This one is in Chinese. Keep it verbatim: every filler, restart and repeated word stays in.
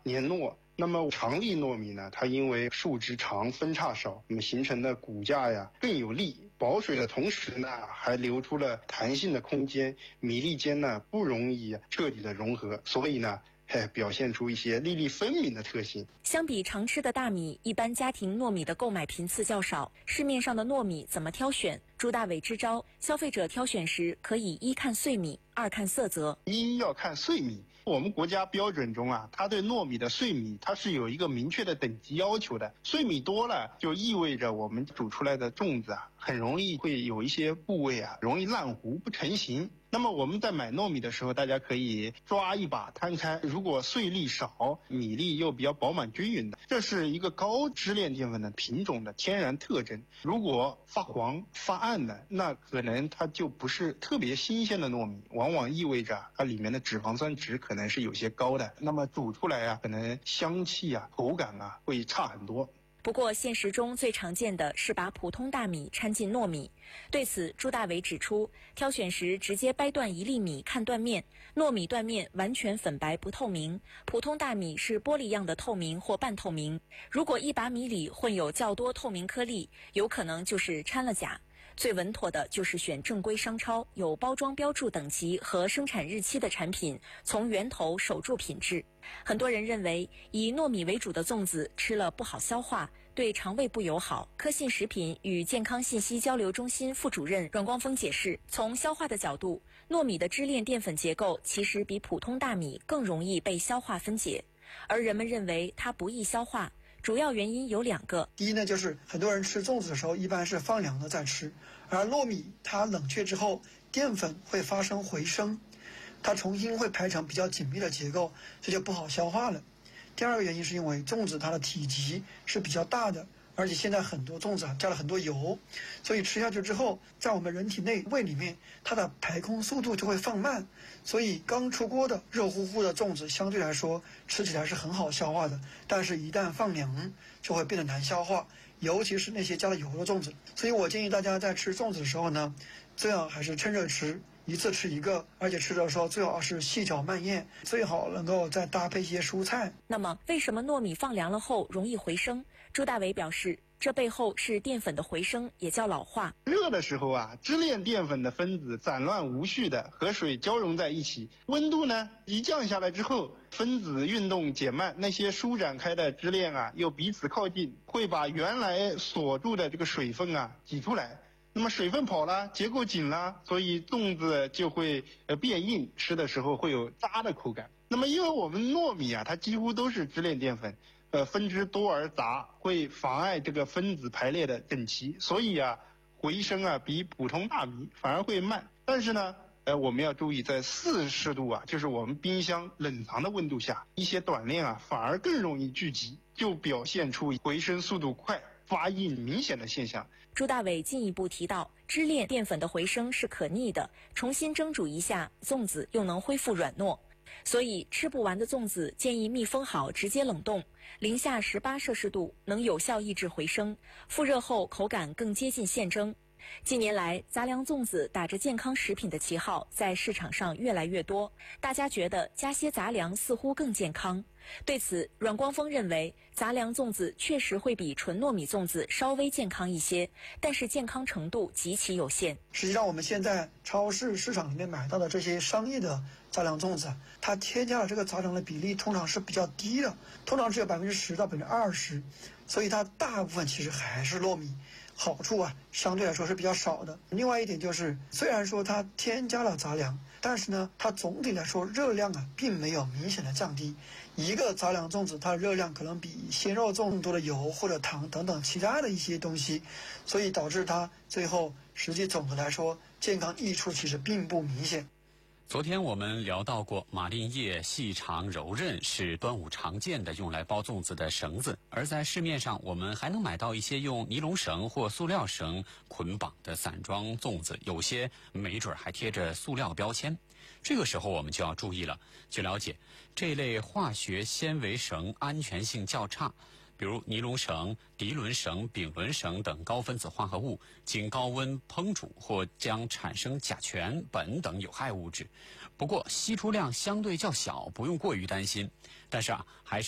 年糯。那么长粒糯米呢，它因为树枝长分叉少，那么形成的骨架呀更有力，保水的同时呢还留出了弹性的空间，米粒间呢不容易彻底的融合，所以呢表现出一些粒粒分明的特性。 相比常吃的大米，一般家庭糯米的购买频次较少，市面上的糯米怎么挑选？朱大伟支招，消费者挑选时可以一看碎米，二看色泽。 一要看碎米，我们国家标准中啊，它对糯米的碎米它是有一个明确的等级要求的。碎米多了，就意味着我们煮出来的粽子啊，很容易会有一些部位啊，容易烂糊不成型。那么我们在买糯米的时候，大家可以抓一把摊开，如果碎粒少，米粒又比较饱满均匀的，这是一个高支链淀粉的品种的天然特征。如果发黄发暗的，那可能它就不是特别新鲜的糯米，往往意味着它里面的脂肪酸值可能是有些高的，那么煮出来啊，可能香气啊口感啊会差很多。 不过现实中最常见的是把普通大米掺进糯米，对此朱大伟指出，挑选时直接掰断一粒米看断面，糯米断面完全粉白不透明，普通大米是玻璃样的透明或半透明，如果一把米里混有较多透明颗粒，有可能就是掺了假。最稳妥的就是选正规商超有包装标注等级和生产日期的产品，从源头守住品质。很多人认为以糯米为主的粽子吃了不好消化，对肠胃不友好。科信食品与健康信息交流中心副主任阮光峰解释，从消化的角度，糯米的支链淀粉结构其实比普通大米更容易被消化分解，而人们认为它不易消化，主要原因有两个。 第一呢，就是很多人吃粽子的时候一般是放凉的再吃，而糯米它冷却之后，淀粉会发生回升，它重新会排成比较紧密的结构，这就不好消化了。第二个原因是因为粽子它的体积是比较大的，而且现在很多粽子啊加了很多油，所以吃下去之后，在我们人体内胃里面，它的排空速度就会放慢，所以刚出锅的热乎乎的粽子相对来说吃起来是很好消化的，但是一旦放凉就会变得难消化，尤其是那些加了油的粽子。所以我建议大家在吃粽子的时候呢，最好还是趁热吃，一次吃一个，而且吃的时候最好是细嚼慢咽，最好能够再搭配一些蔬菜。 那么为什么糯米放凉了后容易回升？朱大伟表示，这背后是淀粉的回升，也叫老化。 热的时候啊，支链淀粉的分子散乱无序的和水交融在一起，温度呢一降下来之后，分子运动减慢，那些舒展开的支链啊又彼此靠近，会把原来锁住的这个水分啊挤出来。那么水分跑了，结构紧了，所以粽子就会呃变硬，吃的时候会有渣的口感。那么因为我们糯米啊，它几乎都是支链淀粉，呃分支多而杂，会妨碍这个分子排列的整齐，所以啊回升啊比普通大米反而会慢。但是呢，呃我们要注意，在四十度啊，就是我们冰箱冷藏的温度下，一些短链啊反而更容易聚集，就表现出回升速度快、发硬明显的现象。 朱大伟进一步提到，支链淀粉的回升是可逆的，重新蒸煮一下，粽子又能恢复软糯。所以吃不完的粽子建议密封好直接冷冻，零下十八摄氏度能有效抑制回升，复热后口感更接近现蒸。近年来，杂粮粽子打着健康食品的旗号在市场上越来越多，大家觉得加些杂粮似乎更健康。对此，阮光峰认为，杂粮粽子确实会比纯糯米粽子稍微健康一些，但是健康程度极其有限。 实际上我们现在超市市场里面买到的这些商业的杂粮粽子，它添加了这个杂粮的比例通常是比较低的，通常只有百分之十到百分之二十，所以它大部分其实还是糯米，好处啊相对来说是比较少的。另外一点就是，虽然说它添加了杂粮，但是呢它总体来说热量啊并没有明显的降低。一个杂粮粽子它的热量可能比鲜肉粽更多的油或者糖等等其他的一些东西，所以导致它最后实际总的来说健康益处其实并不明显。 昨天我们聊到过，马铃叶细长柔韧是端午常见的用来包粽子的绳子，而在市面上我们还能买到一些用尼龙绳或塑料绳捆绑的散装粽子，有些没准还贴着塑料标签。这个时候我们就要注意了。据了解，这类化学纤维绳安全性较差，比如尼龙绳、涤纶绳、丙纶绳等高分子化合物，经高温烹煮或将产生甲醛、苯等有害物质。不过析出量相对较小，不用过于担心。但是啊，还是